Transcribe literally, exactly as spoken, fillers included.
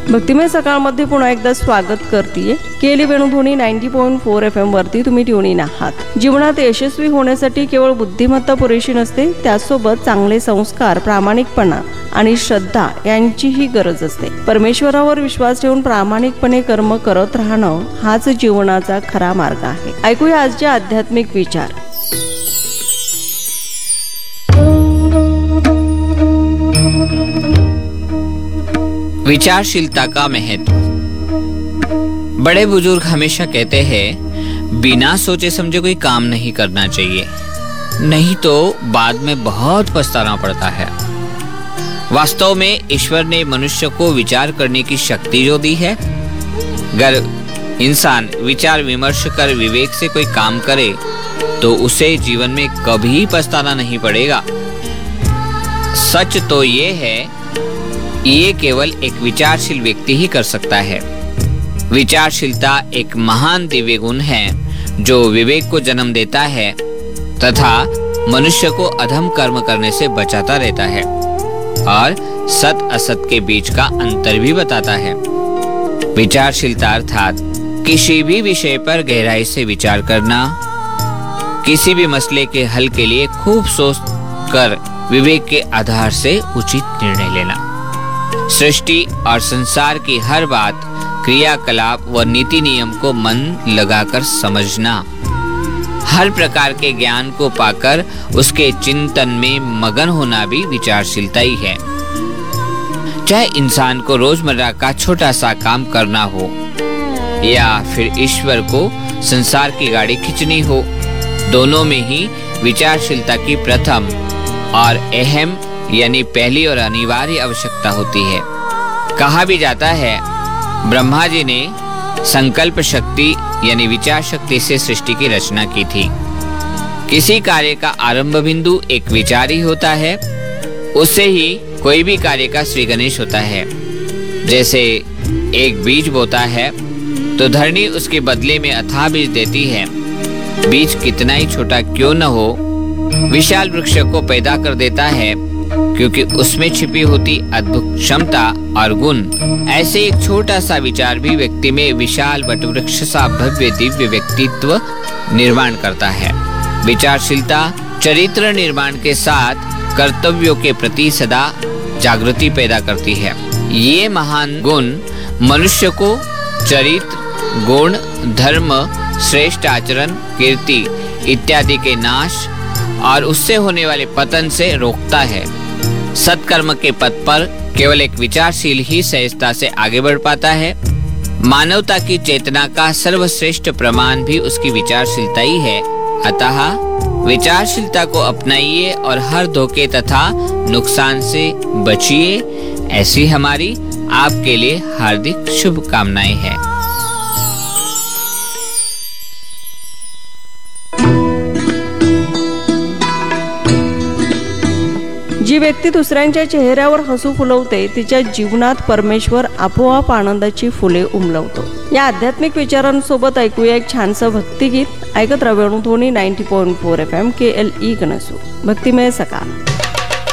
भक्तिमय सकाळमध्ये पुन्हा एकदा स्वागत करते केली वेणुध्वनी नव्वद पॉईंट चार एफ एम वरती तुम्ही ट्यून इन आहात। जीवनात यशस्वी होण्यासाठी केवळ बुद्धिमत्ता पुरेशी नसते, त्यासोबत चांगले संस्कार, प्रामाणिकपणा आणि श्रद्धा यांचीही गरज असते। परमेश्वरावर विश्वास ठेवून प्रामाणिकपणे कर्म करत राहणं हाच जीवनाचा खरा मार्ग आहे। ऐकूया आजचे आध्यात्मिक विचार। विचारशीलता का महत्व। बड़े बुजुर्ग हमेशा कहते हैं बिना सोचे समझे कोई काम नहीं करना चाहिए, नहीं तो बाद में बहुत पछताना पड़ता है। वास्तव में ईश्वर ने मनुष्य को विचार करने की शक्ति जो दी है, अगर इंसान विचार विमर्श कर विवेक से कोई काम करे तो उसे जीवन में कभी पछताना नहीं पड़ेगा। सच तो ये है, ये केवल एक विचारशील व्यक्ति ही कर सकता है। विचारशीलता एक महान दिव्य गुण है जो विवेक को जन्म देता है तथा मनुष्य को अधम कर्म करने से बचाता रहता है और सत असत के बीच का अंतर भी बताता है। विचारशीलता अर्थात किसी भी विषय पर गहराई से विचार करना, किसी भी मसले के हल के लिए खूब सोच कर विवेक के आधार से उचित निर्णय लेना। सृष्टि और संसार की हर बात, क्रियाकलाप व नीति नियम को मन लगाकर समझना, हर प्रकार के ज्ञान को पाकर उसके चिंतन में मगन होना भी विचारशीलता ही है। चाहे इंसान को रोजमर्रा का छोटा सा काम करना हो या फिर ईश्वर को संसार की गाड़ी खींचनी हो, दोनों में ही विचारशीलता की प्रथम और अहम यानी पहली और अनिवार्य आवश्यकता होती है। कहा भी जाता है ब्रह्मा जी ने संकल्प शक्ति यानी विचार शक्ति से सृष्टि की रचना की थी। किसी कार्य का आरंभ बिंदु एक विचार ही होता है, उससे ही कोई भी कार्य का श्री गणेश होता है। जैसे एक बीज बोता है तो धरनी उसके बदले में अथाह बीज देती है। बीज कितना ही छोटा क्यों न हो, विशाल वृक्ष को पैदा कर देता है, क्योंकि उसमें छिपी होती अद्भुत क्षमता और गुण। ऐसे एक छोटा सा विचार भी व्यक्ति में विशाल वटवृक्ष सा भव्य दिव्य व्यक्तित्व निर्माण करता है। विचारशीलता चरित्र निर्माण के साथ कर्तव्यों के प्रति सदा जागृति पैदा करती है। ये महान गुण मनुष्य को चरित्र, गुण, धर्म, श्रेष्ठ आचरण, कीर्ति इत्यादि के नाश और उससे होने वाले पतन से रोकता है। सत्कर्म के पथ पर केवल एक विचारशील ही सहजता से आगे बढ़ पाता है। मानवता की चेतना का सर्वश्रेष्ठ प्रमाण भी उसकी विचारशीलता ही है। अतः विचारशीलता को अपनाइए और हर धोखे तथा नुकसान से बचिए। ऐसी हमारी आपके लिए हार्दिक शुभकामनाएं हैं। जी व्यक्ती दुसऱ्यांच्या चेहऱ्यावर हसू फुलवते, तिच्या जीवनात परमेश्वर आपोआप आनंदाची फुले उमलवतो। या आध्यात्मिक विचारांसोबत ऐकूया एक छानसं भक्तिगीत। ऐकत रहा वेणुध्वनी नव्वद पॉईंट चार एफ एम के एल ई गणसू भक्तिमय सकाळ।